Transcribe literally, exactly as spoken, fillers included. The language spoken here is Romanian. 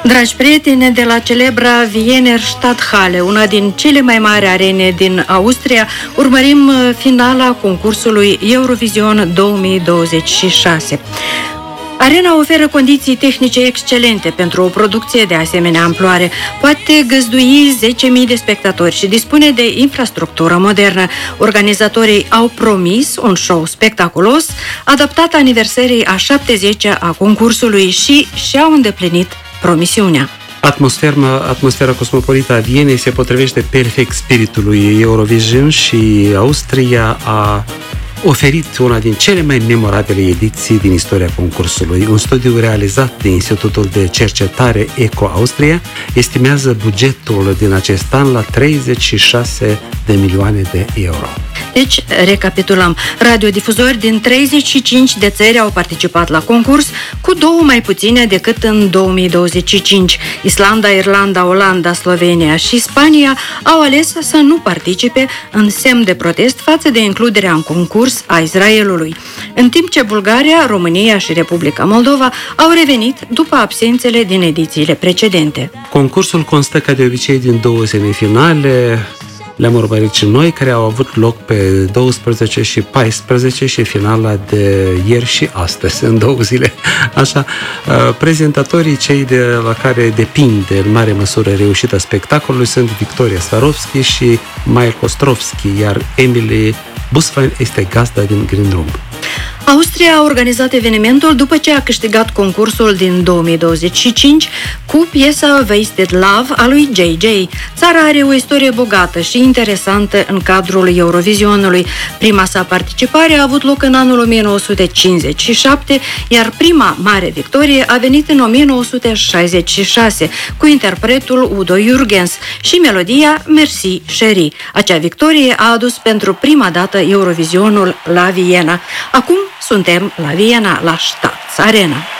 Dragi prieteni, de la celebra Wiener Stadthalle, una din cele mai mari arene din Austria, urmărim finala concursului Eurovision două mii douăzeci și șase. Arena oferă condiții tehnice excelente pentru o producție de asemenea amploare. Poate găzdui zece mii de spectatori și dispune de infrastructură modernă. Organizatorii au promis un show spectaculos, adaptat aniversării a șaptezecea a concursului și și-au îndeplinit promisiunea. Atmosfera, atmosfera cosmopolită a Vienei se potrivește perfect spiritului Eurovision și Austria a oferit una din cele mai memorabile ediții din istoria concursului. Un studiu realizat de Institutul de Cercetare Eco Austria estimează bugetul din acest an la treizeci și șase de milioane de euro. Deci, recapitulăm. Radiodifuzori din treizeci și cinci de țări au participat la concurs, cu două mai puține decât în două mii douăzeci și cinci. Islanda, Irlanda, Olanda, Slovenia și Spania au ales să nu participe în semn de protest față de includerea în concurs a Israelului. În timp ce Bulgaria, România și Republica Moldova au revenit după absențele din edițiile precedente. Concursul constă ca de obicei din două semifinale. Le-am urmărit și noi, care au avut loc pe douăsprezece și paisprezece și finala de ieri și astăzi, în două zile. Așa, prezentatorii, cei de la care depinde în mare măsură reușita spectacolului, sunt Victoria Swarovski și Mael Kostrovski, iar Emily Busfain este gazda din Green Room. Austria a organizat evenimentul după ce a câștigat concursul din două mii douăzeci și cinci cu piesa Wasted Love a lui J J. Țara are o istorie bogată și interesantă în cadrul Eurovisionului. Prima sa participare a avut loc în anul o mie nouă sute cincizeci și șapte, iar prima mare victorie a venit în o mie nouă sute șaizeci și șase cu interpretul Udo Jürgens și melodia Merci Chérie. Acea victorie a adus pentru prima dată Eurovisionul la Viena. Acum suntem la Viena, la Stadt Arena.